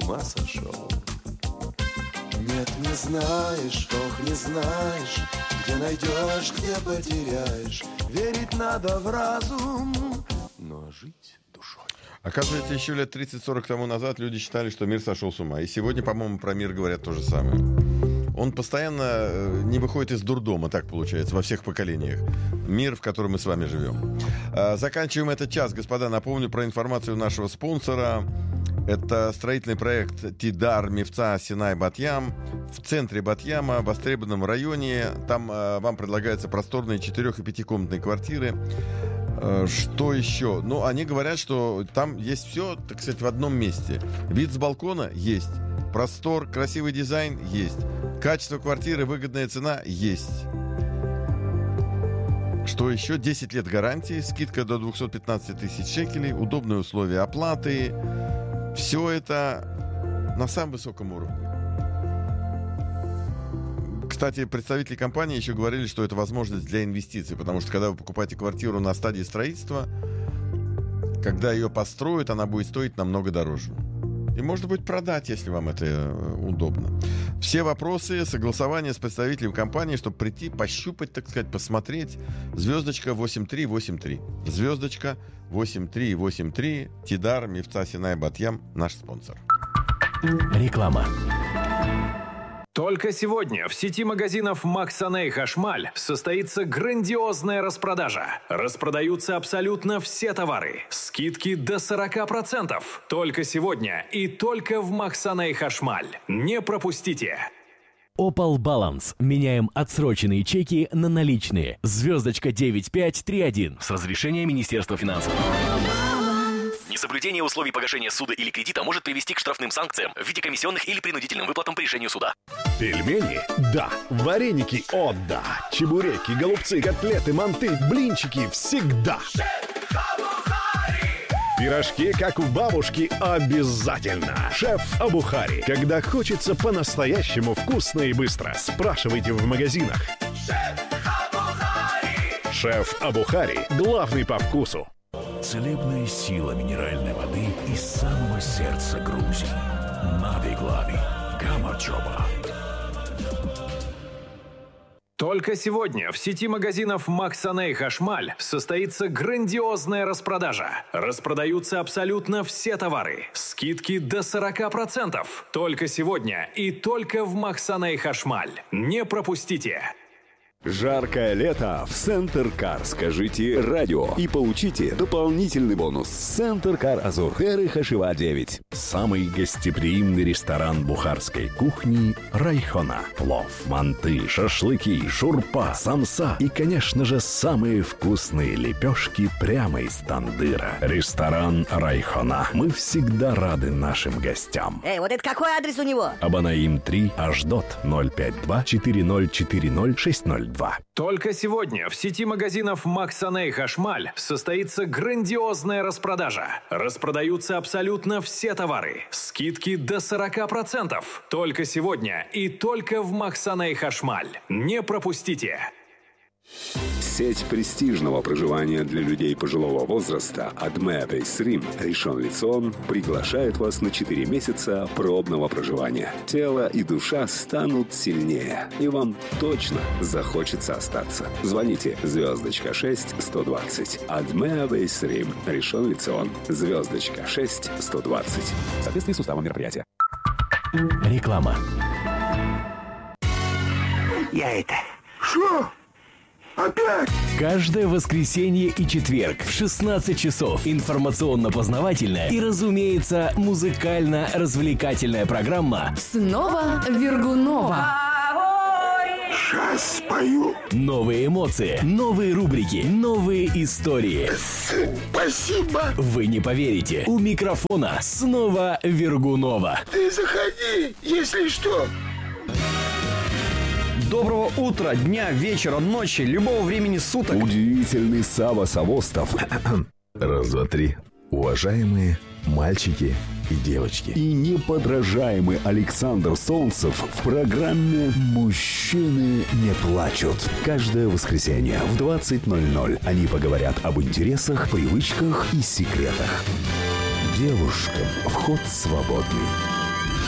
ума сошел. Нет, не знаешь, ох, не знаешь, где найдешь, где потеряешь. Верить надо в разум, но жить душой. Оказывается, еще лет 30-40 тому назад люди считали, что мир сошел с ума. И сегодня, по-моему, про мир говорят то же самое. Он постоянно не выходит из дурдома, так получается, во всех поколениях. Мир, в котором мы с вами живем. Заканчиваем этот час, господа. Напомню про информацию нашего спонсора. Это строительный проект Тидар Мифца Синай Батьям. В центре Батьяма, в востребованном районе. Там вам предлагаются просторные 4- и 5-комнатные квартиры. Что еще? Ну, они говорят, что там есть все, так сказать, в одном месте. Вид с балкона есть. Простор, красивый дизайн есть. Качество квартиры, выгодная цена есть. Что еще? 10 лет гарантии, скидка до 215 тысяч шекелей, удобные условия оплаты. Все это на самом высоком уровне. Кстати, представители компании еще говорили, что это возможность для инвестиций, потому что когда вы покупаете квартиру на стадии строительства, когда ее построят, она будет стоить намного дороже. И можно будет продать, если вам это удобно. Все вопросы, согласование с представителем компании, чтобы прийти, пощупать, так сказать, посмотреть. Звездочка 8383. Звездочка 8383. Тидар Мифца Синай Батьям, наш спонсор. Реклама. Только сегодня в сети магазинов Максаней Хашмаль состоится грандиозная распродажа. Распродаются абсолютно все товары. Скидки до 40%. Только сегодня и только в Максаней Хашмаль. Не пропустите. Opal Balance. Меняем отсроченные чеки на наличные. Звездочка 9531. С разрешения Министерства финансов. Несоблюдение условий погашения суда или кредита может привести к штрафным санкциям в виде комиссионных или принудительным выплатам по решению суда. Пельмени? Да. Вареники? О, да. Чебуреки, голубцы, котлеты, манты, блинчики? Всегда. Пирожки, как у бабушки, обязательно. Шеф Абухари. Когда хочется по-настоящему вкусно и быстро, спрашивайте в магазинах. Шеф Абухари. Главный по вкусу. Целебная сила минеральной воды из самого сердца Грузии. Наби Глади. Камарчоба. Только сегодня в сети магазинов Максаней Хашмаль состоится грандиозная распродажа. Распродаются абсолютно все товары. Скидки до 40%. Только сегодня и только в Максаней Хашмаль. Не пропустите. Жаркое лето в Центр Кар. Скажите радио и получите дополнительный бонус. Центр Кар Азур. Эры Хашива 9. Самый гостеприимный ресторан бухарской кухни Райхона. Плов, манты, шашлыки, шурпа, самса и, конечно же, самые вкусные лепешки прямо из тандыра. Ресторан Райхона. Мы всегда рады нашим гостям. Вот это какой адрес у него? Абанаим 3, Ашдот, 052 4040 602. Только сегодня в сети магазинов Максаней Хашмаль состоится грандиозная распродажа. Распродаются абсолютно все товары. Скидки до 40%. Только сегодня и только в Максаней Хашмаль. Не пропустите. Сеть престижного проживания для людей пожилого возраста Адме Бейсрим Ришон Лицон приглашает вас на 4 месяца пробного проживания. Тело и душа станут сильнее, и вам точно захочется остаться. Звоните звездочка 6 120. Адме Бейсрим Ришон Лицон. Звездочка 6 120. В соответствии с уставом мероприятия. Реклама. Шо? Опять? Каждое воскресенье и четверг в 16 часов информационно-познавательная и, разумеется, музыкально-развлекательная программа «Снова Вергунова». Сейчас спою. Новые эмоции, новые рубрики, новые истории. Спасибо. Вы не поверите. У микрофона снова Вергунова. Ты заходи, если что. Доброго утра, дня, вечера, ночи, любого времени суток. Удивительный Сава Савостов. Раз, два, три. Уважаемые мальчики и девочки. И неподражаемый Александр Солнцев в программе «Мужчины не плачут». Каждое воскресенье в 20:00 они поговорят об интересах, привычках и секретах. Девушкам вход свободный.